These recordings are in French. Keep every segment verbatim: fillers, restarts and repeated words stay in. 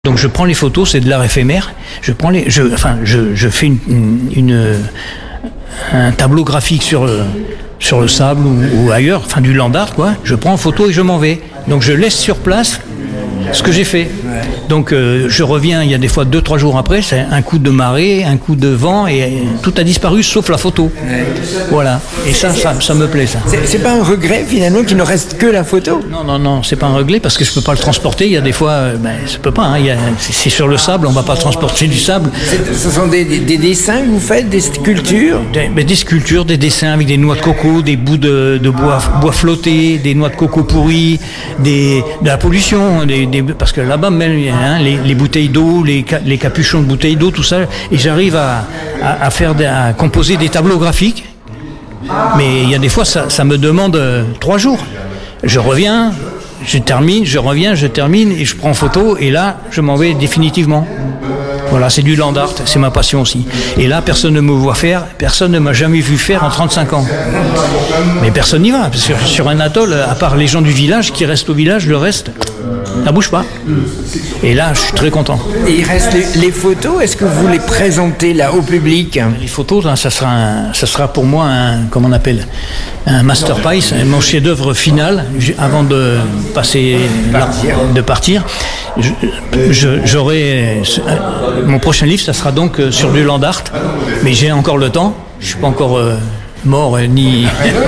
Donc je prends les photos, c'est de l'art éphémère. Je prends les, je, enfin, je, je fais une, une, une, un tableau graphique sur le, sur le sable ou, ou ailleurs, enfin du land art quoi. Je prends en photo et je m'en vais. Donc je laisse sur place ce que j'ai fait. Donc euh, je reviens, il y a des fois deux trois jours après, c'est un coup de marée, un coup de vent et, et tout a disparu sauf la photo. Ouais. Voilà. Et ça, ça, ça me plaît ça. C'est, c'est pas un regret finalement qu'il ne reste que la photo? Non, non, non, c'est pas un regret parce que je peux pas le transporter. Il y a des fois, euh, ben, je peux pas. Hein, il y a, c'est, c'est sur le sable, on va pas transporter du sable. C'est, ce sont des, des, des dessins que vous faites, des sculptures? Des, ben, des sculptures, des dessins avec des noix de coco, des bouts de, de bois, bois flottés, des noix de coco pourries, des, de la pollution, des, des, parce que là-bas même hein, les, les bouteilles d'eau, les, les capuchons de bouteilles d'eau, tout ça, et j'arrive à, à, à faire, à composer des tableaux graphiques. Mais il y a des fois, ça, ça me demande euh, trois jours. Je reviens, je termine, je reviens, je termine, et je prends photo, et là, je m'en vais définitivement. Voilà, c'est du land art, c'est ma passion aussi. Et là, personne ne me voit faire, personne ne m'a jamais vu faire en trente-cinq ans. Mais personne n'y va, parce que sur un atoll, à part les gens du village qui restent au village, le reste, ça bouge pas. Et là, je suis très content. Et il reste les, les photos, est-ce que vous les présentez là au public? Les photos, là, ça sera, un, ça sera pour moi un, comment on appelle, un masterpiece, mon chef-d'œuvre final, avant de passer, là, de partir. Je, je, j'aurai mon prochain livre, ça sera donc sur du land art, mais j'ai encore le temps. Je suis pas encore euh, mort euh, ni.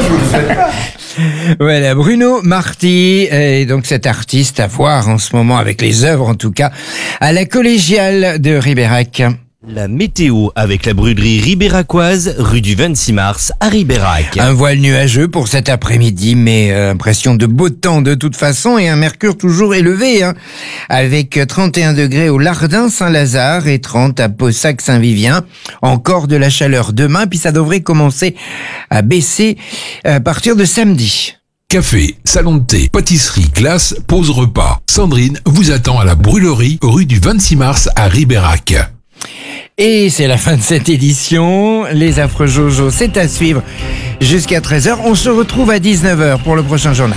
Voilà, Bruno Marty est donc cet artiste à voir en ce moment avec les œuvres en tout cas à la collégiale de Ribérac. La météo avec la brûlerie ribéracoise, rue du vingt-six mars à Ribérac. Un voile nuageux pour cet après-midi, mais euh, impression de beau temps de toute façon et un mercure toujours élevé, hein, avec trente et un degrés au Lardin Saint-Lazare et trente à Possac-Saint-Vivien. Encore de la chaleur demain, puis ça devrait commencer à baisser à partir de samedi. Café, salon de thé, pâtisserie, glace, pause repas. Sandrine vous attend à la brûlerie, rue du vingt-six mars à Ribérac. Et c'est la fin de cette édition. Les Affreux Jojo, c'est à suivre jusqu'à treize heures. On se retrouve à dix-neuf heures pour le prochain journal.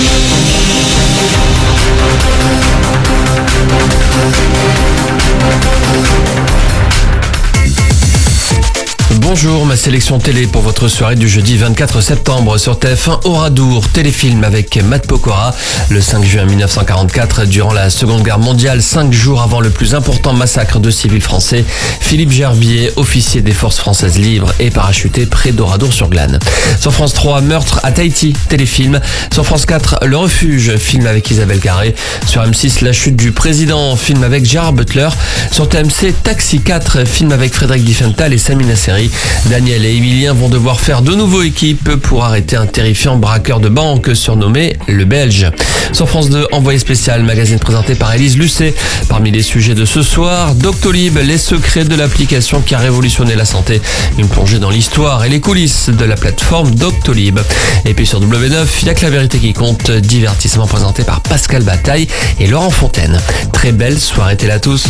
Bonjour, ma sélection télé pour votre soirée du jeudi vingt-quatre septembre sur T F un Oradour, téléfilm avec Matt Pokora. Le cinq juin mille neuf cent quarante-quatre, durant la Seconde Guerre mondiale, cinq jours avant le plus important massacre de civils français, Philippe Gerbier, officier des forces françaises libres, est parachuté près d'Oradour-sur-Glane. Sur France trois, Meurtre à Tahiti, téléfilm. Sur France quatre, Le Refuge, film avec Isabelle Carré. Sur M six, La chute du président, film avec Gérard Butler. Sur T M C, Taxi quatre, film avec Frédéric Diffenthal et Samina Seri. Daniel et Emilien vont devoir faire de nouveau équipe pour arrêter un terrifiant braqueur de banque surnommé le Belge. Sur France deux, Envoyé spécial, magazine présenté par Élise Lucet. Parmi les sujets de ce soir, Doctolib, les secrets de l'application qui a révolutionné la santé. Une plongée dans l'histoire et les coulisses de la plateforme Doctolib. Et puis sur W neuf, il n'y a que la vérité qui compte, divertissement présenté par Pascal Bataille et Laurent Fontaine. Très belle soirée télé à tous.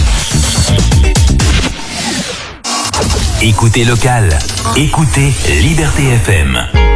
Écoutez local, écoutez Liberté F M.